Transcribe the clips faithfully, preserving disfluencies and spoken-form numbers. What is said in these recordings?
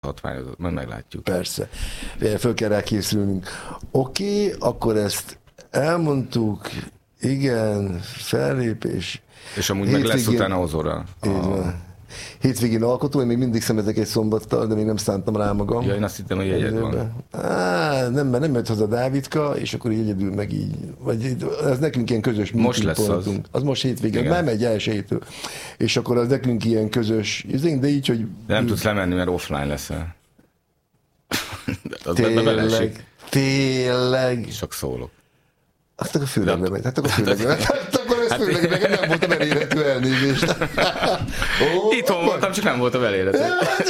hatványozott, majd meglátjuk. Persze. Föl kell rá készülnünk. Oké, okay, akkor ezt elmondtuk, igen, fellépés. És amúgy hétvégén... meg lesz utána Ozora. Így van. Hétvégén alkotó, én még mindig szemetek egy szombattal, de még nem szántam rá magam. Ja, én azt hittem, hogy jegyed van. Á, nem, mert nem jött haza Dávidka, és akkor így egyedül meg így, vagy ez nekünk ilyen közös most lesz az. Az most hétvégén, nem egy elsőjétől. És akkor az nekünk ilyen közös, de így, hogy... De nem tudsz lemenni, mert offline leszel. Tényleg, tényleg. Csak szólok. Hát akkor főleg nem megy. Hát akkor főleg nem megy. Hát akkor ez főleg nekem nem voltam elérhető, elnézést. Oh, Itthon voltam, csak nem voltam elérhető.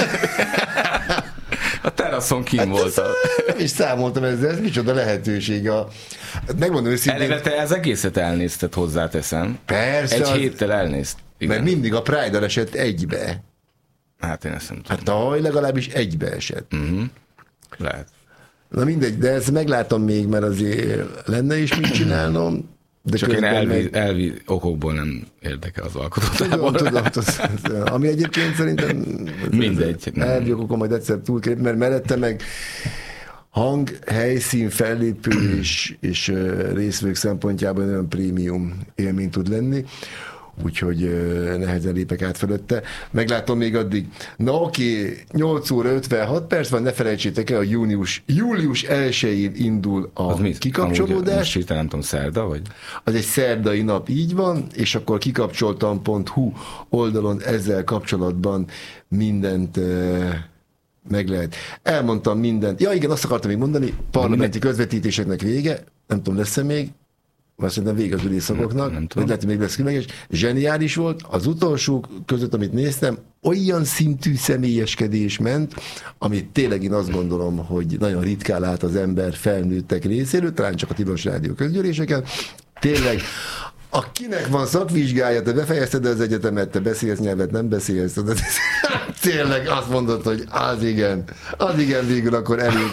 A teraszon kín hát voltam. És számoltam ezzel, ez micsoda lehetőség. A... Megmondom őszintén... Eleve te az egészet elnézted, hozzáteszem. Persze. Egy az... héttel elnézt. Igen. Mert mindig a Pride-al esett egybe. Hát én ezt nem tudom. Hát tavaly legalábbis egybe esett. Uh-huh. Lehet. Na mindegy, de ezt meglátom még, mert azért lenne is mit csinálnom. De csak én elvi, meg... elvi okokból nem érdekel az alkotótábor. Tudom, tudom, tudom. Ami egyébként szerintem mindegy. Elvi okokon majd egyszer túl kell, mert mellette meg hang, helyszín, fellépő és, és részvők szempontjában olyan prémium élmény tud lenni. Úgyhogy nehezen lépek át fölötte. Meglátom még addig. Na oké, nyolc óra ötvenhat perc van, ne felejtsétek el, hogy június, július elsején indul a kikapcsolódás. Most hirtelen nem tudom, szerda vagy? Az egy szerdai nap, így van, és akkor kikapcsoltam pont hu oldalon ezzel kapcsolatban mindent meg lehet. Elmondtam mindent. Ja igen, azt akartam még mondani, parlamenti közvetítéseknek vége, nem tudom, lesz-e még, mert szerintem vége az ülésszakoknak, vagy lehet, hogy még lesz különleges. Zseniális volt, az utolsók között, amit néztem, olyan szintű személyeskedés ment, amit tényleg én azt gondolom, hogy nagyon ritkán lát az ember felnőttek részéről, talán csak a Tilos Rádió közgyűléseken. Tényleg, akinek van szakvizsgája, te befejezted az egyetemet, te beszélsz nyelvet, nem beszélsz. De tényleg azt mondod, hogy az igen, az igen végül akkor elég.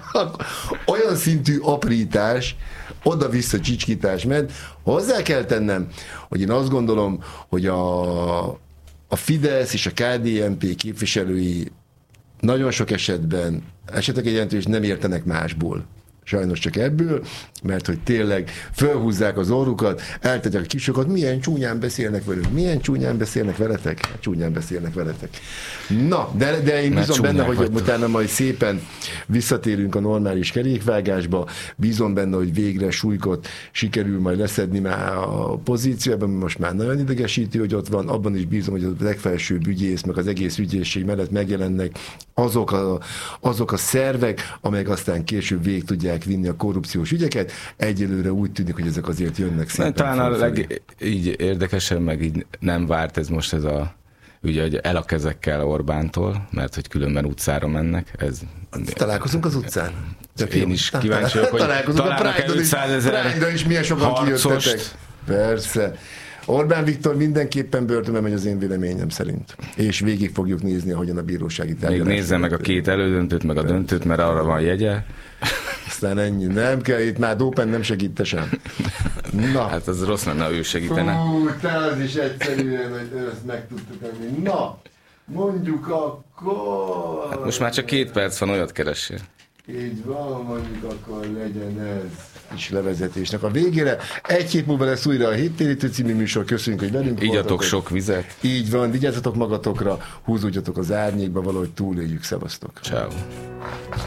Olyan szintű aprítás, oda-vissza csicskítás ment. Hozzá kell tennem, hogy én azt gondolom, hogy a, a Fidesz és a ká dé en pé képviselői nagyon sok esetben, esetek egy jelentős nem értenek másból. Sajnos csak ebből, mert hogy tényleg fölhúzzák az orrukat, eltegyek a kisokat, milyen csúnyán beszélnek velünk, milyen csúnyán beszélnek veletek, csúnyán beszélnek veletek. Na, de, de én bízom benne, hogy vagytok. Utána majd szépen visszatérünk a normális kerékvágásba, bízom benne, hogy végre Sulykot sikerül majd leszedni már a pozícióban, most már nagyon idegesítő, hogy ott van, abban is bízom, hogy a legfelsőbb ügyész, meg az egész ügyészség mellett megjelennek azok a, azok a szervek, amelyek aztán később végig tudják vinni a korrupciós ügyeket. Egyelőre úgy tűnik, hogy ezek azért jönnek szépen. Talán a leg, így érdekesen, meg így nem várt ez most ez a ugye, hogy el a kezekkel Orbántól, mert hogy különben utcára mennek. Ez, találkozunk az utcán? Tök én is kíváncsi vagyok, hogy találkozunk a Pride-on is, is milyen sokan kijöttetek. Persze. Orbán Viktor mindenképpen börtönbe megy az én véleményem szerint. És végig fogjuk nézni, ahogyan a bírósági tárgyalás. Még nézze meg a két elődöntőt, meg a döntőt, mert arra van jegye. Aztán ennyi. Nem kell, itt már Dópen nem segít sem. Na. Hát az rossz lenne, ha ő segítene. Hú, te az is egyszerűen, hogy ezt meg tudtuk adni. Na, mondjuk akkor... Hát most már csak két perc van, olyat keressél. Így van, mondjuk akkor legyen ez is levezetésnek a végére. Egy hét múlva lesz újra a Héttérítő című műsor. Köszönjük, hogy velünk voltatok. Igyatok sok vizet. Így van, vigyázzatok magatokra, húzódjatok az árnyékba, valahogy túléljük. Szevasztok. Ciao.